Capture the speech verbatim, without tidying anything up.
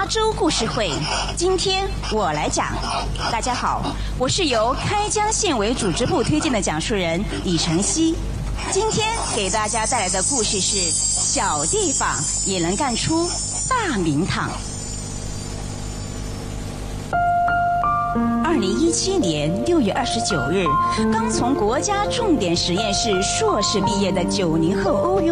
州故事会，今天我来讲。大家好，我是由开江县委组织部推荐的讲述人李晨曦。今天给大家带来的故事是：小地方也能干出大名堂。二零一七年六月二十九日，刚从国家重点实验室硕士毕业的九零后欧优